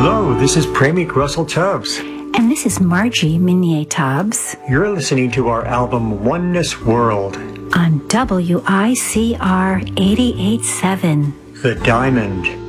Hello, this is Pramik Russell Tubbs. And this is Margie Minier Tubbs. You're listening to our album Oneness World on WICR 88.7. The Diamond.